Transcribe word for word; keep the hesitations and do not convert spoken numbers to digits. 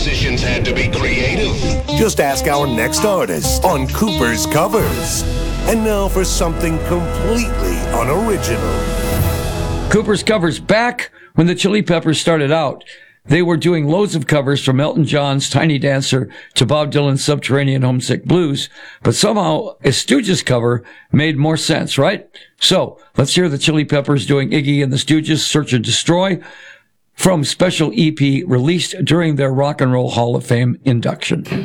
musicians had to be creative. Just ask our next artist on Cooper's Covers. And now for something completely unoriginal. Cooper's Covers back when the Chili Peppers started out. They were doing loads of covers from Elton John's Tiny Dancer to Bob Dylan's Subterranean Homesick Blues, but somehow a Stooges cover made more sense, right? So let's hear the Chili Peppers doing Iggy and the Stooges' Search and Destroy from special E P released during their Rock and Roll Hall of Fame induction.